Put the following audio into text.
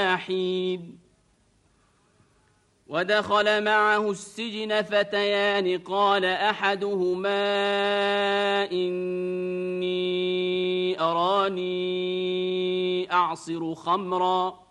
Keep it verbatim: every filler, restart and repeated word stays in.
حين. ودخل معه السجن فتيان قال أحدهما إني أراني أعصر خمرا